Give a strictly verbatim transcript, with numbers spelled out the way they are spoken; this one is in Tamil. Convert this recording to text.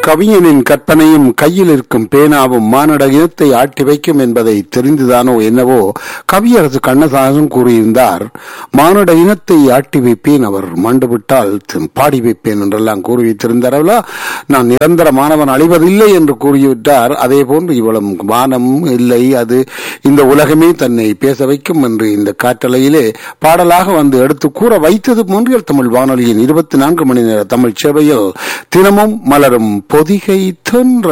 கவிஞனின் கற்பனையும் கையில் இருக்கும் பேனாவும் மானட இனத்தை ஆட்டி வைக்கும் என்பதை தெரிந்துதானோ என்னவோ கவியரசு கண்ணதாசன் கூறியிருந்தார். மானட இனத்தை ஆட்டி வைப்பேன், அவர் மண்டுவிட்டால் பாடி வைப்பேன் என்றெல்லாம் கூறி வைத்திருந்தார்களா. நான் நிரந்தர மாணவன் அழிவதில்லை என்று கூறிவிட்டார். அதே போன்று இவ்வளவு வானம் இல்லை, அது இந்த உலகமே தன்னை பேச வைக்கும் என்று இந்த காற்றலையிலே பாடலாக வந்து எடுத்து கூற வைத்தது மூன்றியல் தமிழ் வானொலியின் இருபத்தி நான்கு மணி நேர தமிழ் சேவையில் தினமும் மலரும் பொதிகை தென்ற